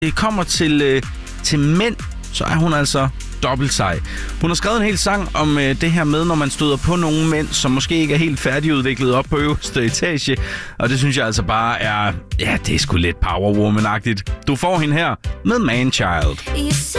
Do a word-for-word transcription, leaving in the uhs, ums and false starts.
det kommer til, øh, til mænd, så er hun altså dobbelt sej. Hun har skrevet en hel sang om øh, det her med, når man støder på nogle mænd, som måske ikke er helt færdigudviklet op på øverste etage. Og det synes jeg altså bare er, ja, det er sgu lidt Power Woman-agtigt. Du får hende her med Man Child.